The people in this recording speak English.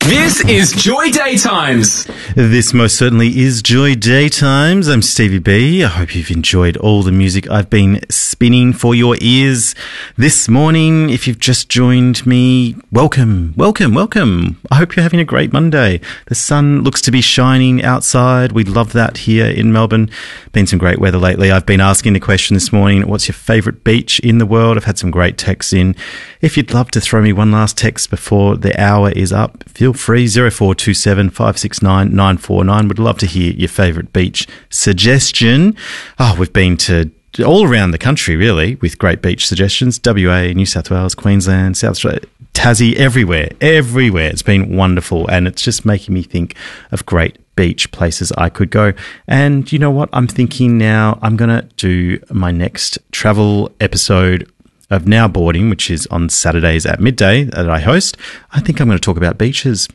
This is Joy Daytimes. This most certainly is Joy Daytimes. I'm Stevie B. I hope you've enjoyed all the music I've been spinning for your ears this morning. If you've just joined me, welcome. I hope you're having a great Monday. The sun looks to be shining outside. We love that here in Melbourne. Been some great weather lately. I've been asking the question this morning, what's your favourite beach in the world? I've had some great texts in. If you'd love to throw me one last text before the hour is up, feel free. 0427 569 949. Would love to hear your favourite beach suggestion. We've been to all around the country, really, with great beach suggestions. WA, New South Wales, Queensland, South Australia, Tassie, everywhere. It's been wonderful, and it's just making me think of great beach places I could go. And you know what? I'm thinking now I'm going to do my next travel episode of Now Boarding, which is on Saturdays at midday that I host. I think I'm going to talk about beaches.